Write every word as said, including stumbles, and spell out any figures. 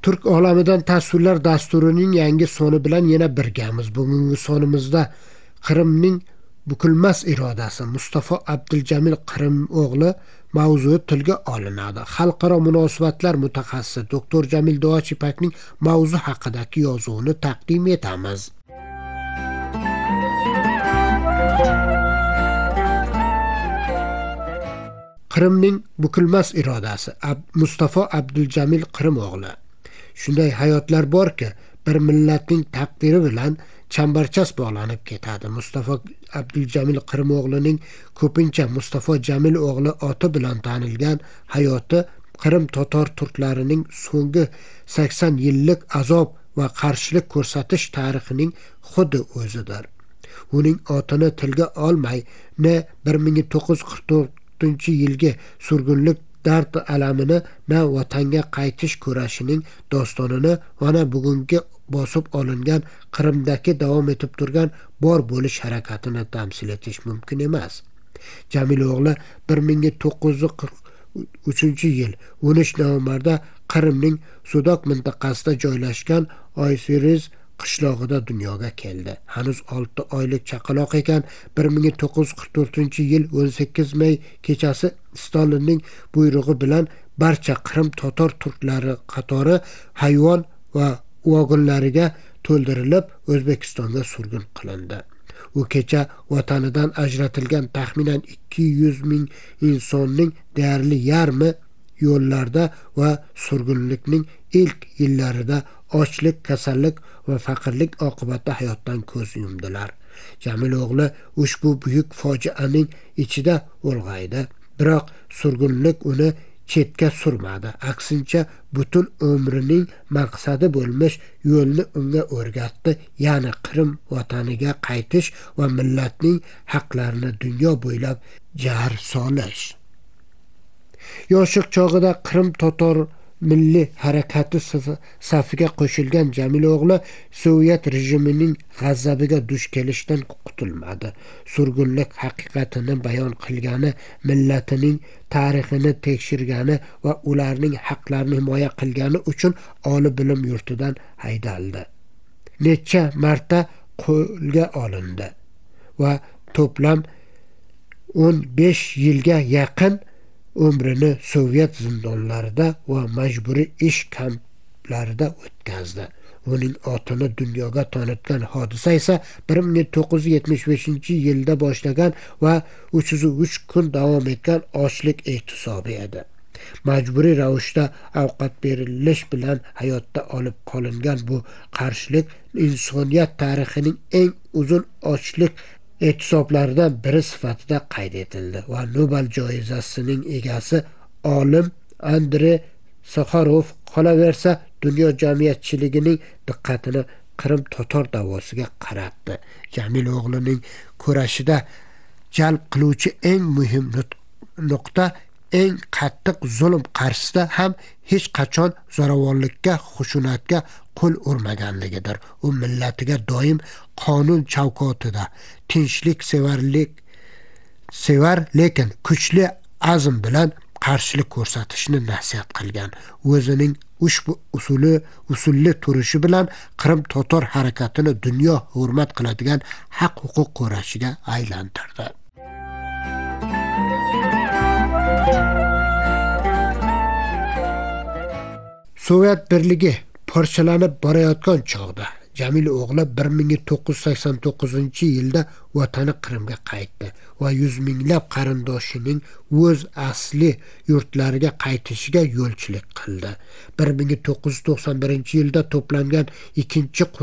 Turk olamidan tasvirlar dasturining yangi soni bilan yana birgamiz. Bugungi sonimizda Qrimning bukilmas irodasi Mustafa Abduljamil Qrim o'g'li mavzui tilga olinadi. Xalqaro munosabatlar mutaxassisi doktor Jamil Doachipakning mavzu haqidagi yozuvini taqdim etamiz. Qrimning bukilmas irodasi Mustafa Abduljamil Qrim o'g'li. Shunday hayotlar borki, bir millatning taqdiri bilan chambarchas bog'lanib ketadi. Mustafa Abduljamil Qrim o'g'lining ko'pincha Mustafa Jamil o'g'li oti bilan tanilgan hayoti Qrim totor turklarining so'nggi sakson yillik azob va qarshilik ko'rsatish tarixining xuddi o'zidir. Uning otini tilga olmay, ne bir ming to'qqiz yuz qirq to'rtinchi yilgi surgunlik dard alamini, na vatanga qaytish kurashining dostonini, va na bugungi bosib olingan Qrimdagi davom etib turgan bor bo'lish harakatini tamsil etish mumkin emas. Jamil o'g'li bir ming to'qqiz yuz qirq uchinchi yil o'n uch noyabrda Qrimning Sudok mintaqasida joylashgan Oysiriz qishlog'ida dunyoga keldi. Hanuz olti oylik chaqaloq ekan. bir ming to'qqiz yuz qirq to'rtinchi yil o'n sakkiz may kechasi Stalinning buyrug'i bilan barcha Qrim totor turklari qatori hayvon va vagonlariga to'ldirilib O'zbekistonga surgun qilindi. U kecha vatanidan ajratilgan taxminan ikki yuz ming insonning deyarli yarmi yo'llarda va surgunlikning ilk yillarida ochlik, kasallik va faqirlik oqibatida hayotdan ko'z yumdilar. Jamil o'g'li ushbu buyuk fojianing ichida ulg'aydi, biroq surgunlik uni chetga surmadi. Aksincha, butun umrining maqsadi bo'lmish yo'lni unga o'rgatdi, ya'ni Qrim vataniga qaytish va millatning haqlarini dunyo bo'ylab jar solish. Yoshlik chog'ida Qrim totor milliy harakati safiga qo'shilgan Jamil o'g'li Sovet rejimining g'azabiga duch kelishdan qutulmadi. Surgunlik haqiqatini bayon qilgani, millatining tarixini tekshirgani va ularning haqlarini himoya qilgani uchun oliy bilim yurtidan haydaldi. Necha marta qo'lga olindi va to'plam o'n besh yilga yaqin umrini Sovet zindonlarida va majburiy ish kamplarida o'tkazdi. Uning otini dunyoga tanitgan hodisa esa bir ming to'qqiz yuz yetmish beshinchi yilda boshlangan va uch yuz uch kun davom etgan ochlik ehtisobi edi. Majburiy ravishda ovqat berilish bilan hayotda olib qolingan bu qarshilik insoniyat tarixining eng uzun ochlik ehtisoblaridan biri sifatida qayd etildi va Nobel joyzasining egasi olim Andrey Sakharov qolaversa dunyo jamiyatchiligining diqqatini Qrim totor davosiga qaratdi. Jamil o'g'lining kurashida jalb qiluvchi eng muhim nuqta eng qattiq zulm qarshisida ham hech qachon zo'ravonlikka, xushunatga qo'l urmaganligidir. U millatiga doim qonun chavkotida tinchlik sevarlik sevar, lekin kuchli azm bilan qarshilik ko'rsatishni nasihat qilgan. O'zining ushbu usuli usulli turishi bilan Qrim totor harakatini dunyo hurmat qiladigan haq huquq kurashiga aylantirdi. Sovet birligi parchalanib borayotgan chog'da Jamil o'g'li bir ming to'qqiz yuz sakson to'qqizinchi yilda vatani Qrimga qaytdi va yuz minglab qarindoshining o'z asli yurtlariga qaytishiga yo'lchilik qildi. bir ming to'qqiz yuz to'qson birinchi yilda to'plangan ikkinchi